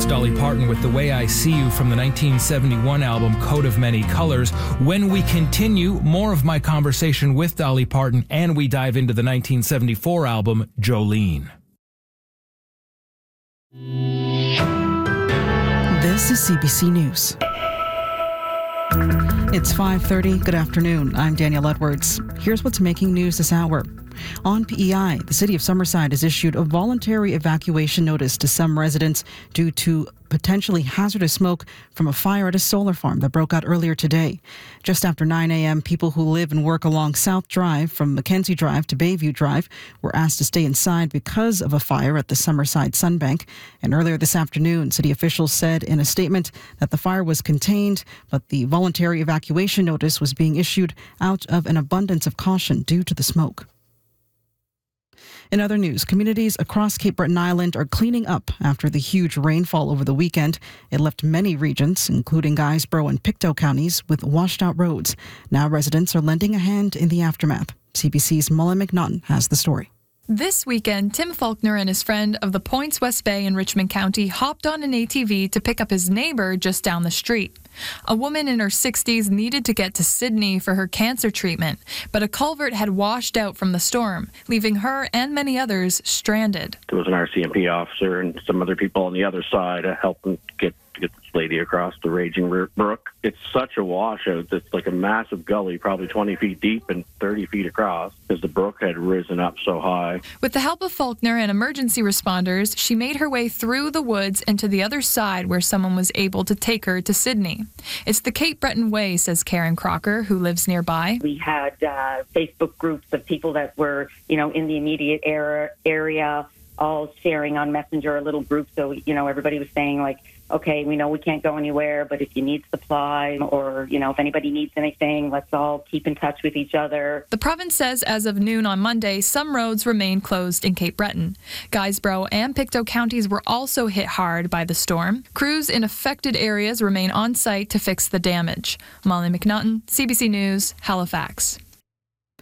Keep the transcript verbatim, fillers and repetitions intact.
Dolly Parton with The Way I See You from the nineteen seventy-one album Coat of Many Colors. When we continue, more of my conversation with Dolly Parton, and we dive into the nineteen seventy-four album Jolene. This is C B C News. It's five thirty. Good afternoon. I'm Danielle Edwards. Here's what's making news this hour. On P E I, the city of Summerside has issued a voluntary evacuation notice to some residents due to potentially hazardous smoke from a fire at a solar farm that broke out earlier today. Just after nine a.m., people who live and work along South Drive from Mackenzie Drive to Bayview Drive were asked to stay inside because of a fire at the Summerside Sunbank. And earlier this afternoon, city officials said in a statement that the fire was contained, but the voluntary evacuation notice was being issued out of an abundance of caution due to the smoke. In other news, communities across Cape Breton Island are cleaning up after the huge rainfall over the weekend. It left many regions, including Guysborough and Pictou counties, with washed-out roads. Now residents are lending a hand in the aftermath. C B C's Molly McNaughton has the story. This weekend, Tim Faulkner and his friend of the Points West Bay in Richmond County hopped on an A T V to pick up his neighbor just down the street. A woman in her sixties needed to get to Sydney for her cancer treatment, but a culvert had washed out from the storm, leaving her and many others stranded. There was an R C M P officer and some other people on the other side uh, helping get get this lady across the raging brook. It's such a washout. It's like a massive gully, probably twenty feet deep and thirty feet across, because the brook had risen up so high. With the help of Faulkner and emergency responders, she made her way through the woods and to the other side where someone was able to take her to Sydney. It's the Cape Breton way, says Karen Crocker, who lives nearby. We had uh, Facebook groups of people that were, you know, in the immediate era, area, all sharing on Messenger, a little group. So, you know, everybody was saying, like, okay, we know we can't go anywhere, but if you need supplies or, you know, if anybody needs anything, let's all keep in touch with each other. The province says as of noon on Monday, some roads remain closed in Cape Breton. Guysborough and Pictou counties were also hit hard by the storm. Crews in affected areas remain on site to fix the damage. Molly McNaughton, C B C News, Halifax.